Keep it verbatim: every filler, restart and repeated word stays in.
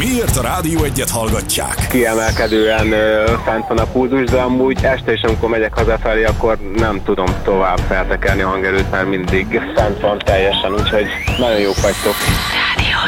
Miért a Rádió Egyet hallgatják? Kiemelkedően ö, fent van a pulzus, de amúgy este is, amikor megyek hazafelé, akkor nem tudom tovább feltekerni a hangerőt, mert mindig fent van teljesen, úgyhogy nagyon jók vagytok.